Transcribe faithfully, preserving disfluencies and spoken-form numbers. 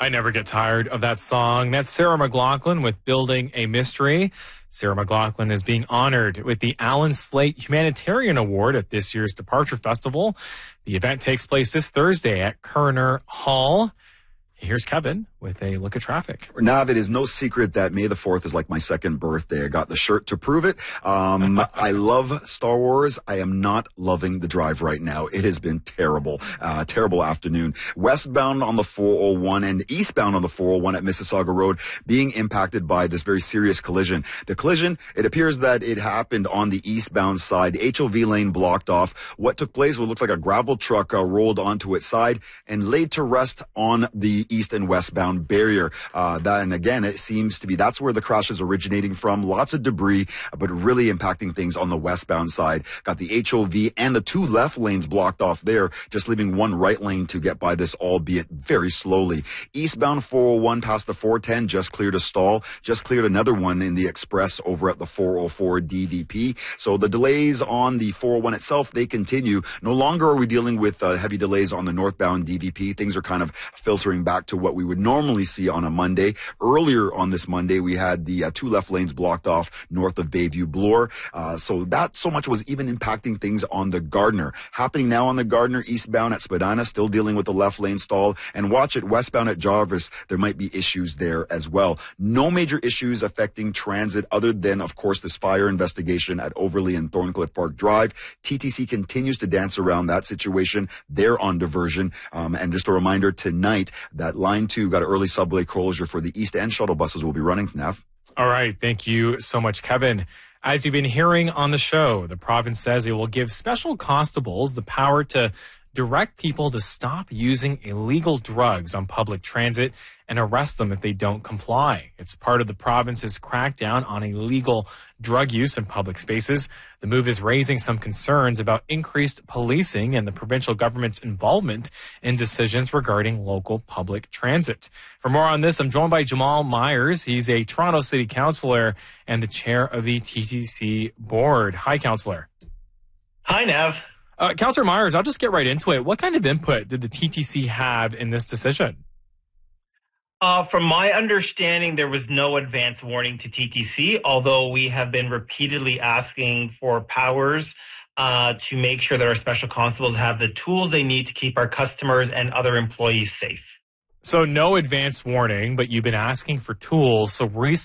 I never get tired of that song. That's Sarah McLachlan with Building a Mystery. Sarah McLachlan is being honored with the Alan Slate Humanitarian Award at this year's Departure Festival. The event takes place this Thursday at Kerner Hall. Here's Kevin with a look at traffic. Nav, it is no secret that May the fourth is like my second birthday. I got the shirt to prove it. Um, I love Star Wars. I am not loving the drive right now. It has been terrible. Uh, terrible afternoon. Westbound on the four oh one and eastbound on the four oh one at Mississauga Road being impacted by this very serious collision. The collision, it appears that it happened on the eastbound side. H O V lane blocked off. What took place, what looks like a gravel truck uh, rolled onto its side and laid to rest on the east and westbound barrier. Uh, that, and again, it seems to be, that's where the crash is originating from. Lots of debris, but really impacting things on the westbound side. Got the H O V and the two left lanes blocked off there, just leaving one right lane to get by this, albeit very slowly. Eastbound four oh one past the four ten just cleared a stall, just cleared another one in the express over at the four oh four D V P. So the delays on the four oh one itself, they continue. No longer are we dealing with uh, heavy delays on the northbound D V P. Things are kind of filtering back to what we would normally see on a Monday. Earlier on this Monday, we had the uh, two left lanes blocked off north of Bayview Bloor. Uh, so that so much was even impacting things on the Gardner. Happening now on the Gardner eastbound at Spadina, still dealing with the left lane stall. And watch it westbound at Jarvis, there might be issues there as well. No major issues affecting transit other than, of course, this fire investigation at Overley and Thorncliffe Park Drive. T T C continues to dance around that situation. They're on diversion. Um, and just a reminder tonight that line two got an early subway closure for the East End shuttle buses will be running. Nav. All right. Thank you so much, Kevin. As you've been hearing on the show, the province says it will give special constables the power to direct people to stop using illegal drugs on public transit and arrest them if they don't comply. It's part of the province's crackdown on illegal drug use in public spaces. The move is raising some concerns about increased policing and the provincial government's involvement in decisions regarding local public transit. For more on this, I'm joined by Jamal Myers. He's a Toronto City Councillor and the chair of the T T C board. Hi, Councillor. Hi, Nav. Uh, Councillor Myers, I'll just get right into it. What kind of input did the T T C have in this decision? Uh, from my understanding, there was no advance warning to T T C, although we have been repeatedly asking for powers uh, to make sure that our special constables have the tools they need to keep our customers and other employees safe. So no advance warning, but you've been asking for tools. So recently,